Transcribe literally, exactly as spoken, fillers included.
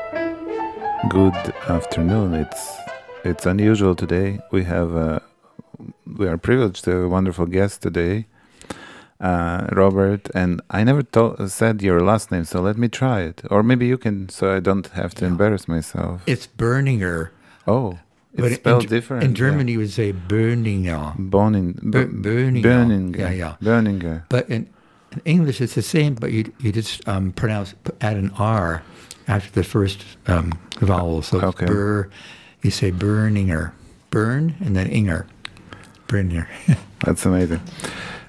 Good afternoon. It's it's unusual today. We have uh, we are privileged to have a wonderful guest today, uh, Robert. And I never to- said your last name, so let me try it. Or maybe you can, so I don't have to Yeah. embarrass myself. It's Berninger. Oh, it's But spelled in, different. in German, you would say Berninger. Bonin, Ber- b- Berninger. Berninger. Yeah, yeah. Berninger. But in, in English, it's the same, but you you just um, pronounce, add an R after the first um, vowel. So it's Okay. Ber, you say Berninger. Bern and then Inger. Berninger. That's amazing.